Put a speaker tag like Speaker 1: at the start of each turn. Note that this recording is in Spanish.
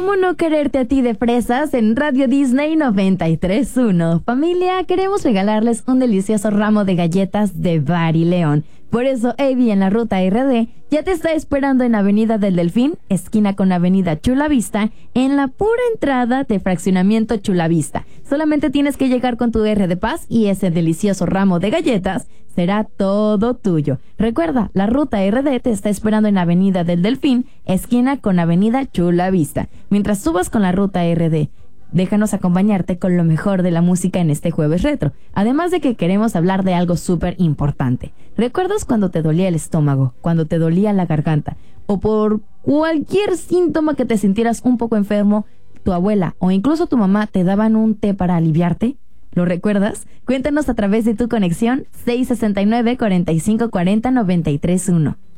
Speaker 1: ¿Cómo no quererte a ti de fresas en Radio Disney 93.1? Familia, queremos regalarles un delicioso ramo de galletas de Bari León. Por eso, Avi en la ruta RD ya te está esperando en Avenida del Delfín, esquina con Avenida Chulavista, en la pura entrada de Fraccionamiento Chulavista. Solamente tienes que llegar con tu R de Paz y ese delicioso ramo de galletas será todo tuyo. Recuerda, la ruta RD te está esperando en Avenida del Delfín, esquina con Avenida Chulavista. Mientras subas con la ruta RD, déjanos acompañarte con lo mejor de la música en este jueves retro. Además de que queremos hablar de algo súper importante. ¿Recuerdas cuando te dolía el estómago, cuando te dolía la garganta o por cualquier síntoma que te sintieras un poco enfermo, tu abuela o incluso tu mamá te daban un té para aliviarte? ¿Lo recuerdas? Cuéntanos a través de tu conexión 669-4540-931.